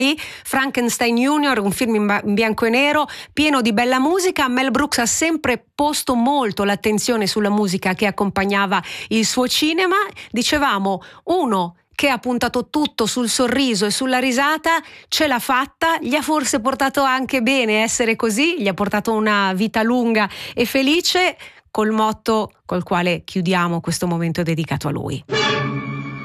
Frankenstein Junior, un film in bianco e nero pieno di bella musica. Mel Brooks ha sempre posto molto l'attenzione sulla musica che accompagnava il suo cinema. Dicevamo, uno che ha puntato tutto sul sorriso e sulla risata, ce l'ha fatta, gli ha forse portato anche bene essere così, gli ha portato una vita lunga e felice, col motto col quale chiudiamo questo momento dedicato a lui.